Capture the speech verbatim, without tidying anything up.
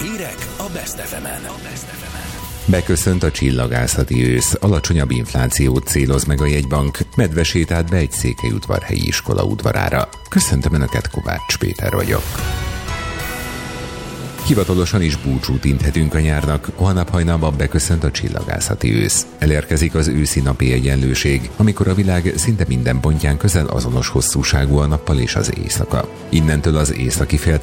Hírek a Best ef emen. Beköszönt a csillagászati ősz, alacsonyabb inflációt céloz meg a jegybank, medvesétált be egy székelyudvarhelyi iskola udvarára. Köszöntöm Önöket, Kovács Péter vagyok. Hivatalosan is búcsút inthetünk a nyárnak, holnap hajnalban beköszönt a csillagászati ősz. Elérkezik az őszi napi egyenlőség, amikor a világ szinte minden pontján közel azonos hosszúságú a nappal és az éjszaka. Innentől az északi fél